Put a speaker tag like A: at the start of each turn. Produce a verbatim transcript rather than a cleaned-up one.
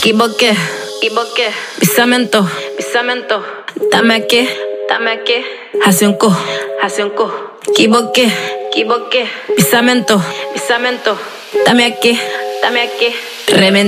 A: Equivoqué, equivoqué. Pisamento, pisamento. Dame aquí, dame aquí. Hace un co, hace un co. Equivoqué, equivoqué. Pisamento, pisamento. Dame aquí, dame aquí. Remen